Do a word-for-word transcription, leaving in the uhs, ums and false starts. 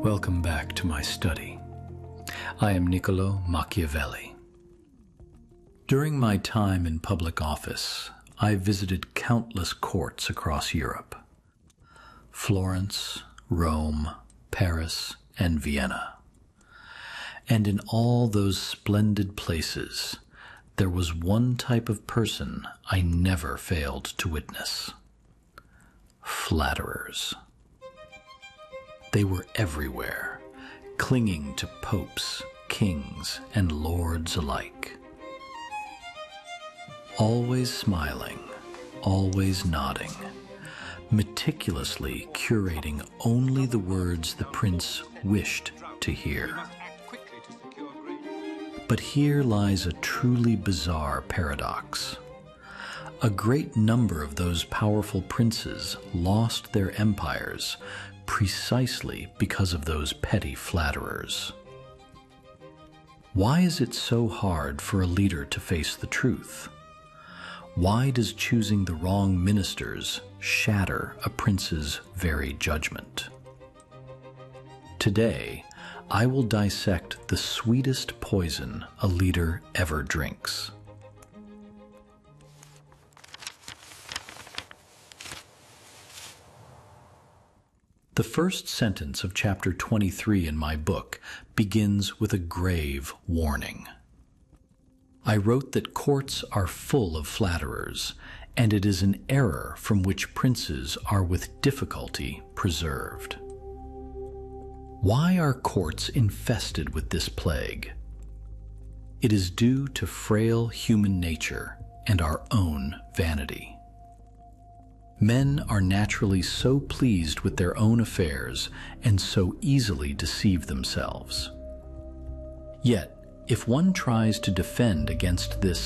Welcome back to my study. I am Niccolo Machiavelli. During my time in public office, I visited countless courts across Europe. Florence, Rome, Paris, and Vienna. And in all those splendid places, there was one type of person I never failed to witness. Flatterers. They were everywhere, clinging to popes, kings, and lords alike. Always smiling, always nodding, meticulously curating only the words the prince wished to hear. But here lies a truly bizarre paradox. A great number of those powerful princes lost their empires precisely because of those petty flatterers. Why is it so hard for a leader to face the truth? Why does choosing the wrong ministers shatter a prince's very judgment? Today, I will dissect the sweetest poison a leader ever drinks. The first sentence of chapter twenty-three in my book begins with a grave warning. I wrote that courts are full of flatterers, and it is an error from which princes are with difficulty preserved. Why are courts infested with this plague? It is due to frail human nature and our own vanity. Men are naturally so pleased with their own affairs and so easily deceive themselves. Yet, if one tries to defend against this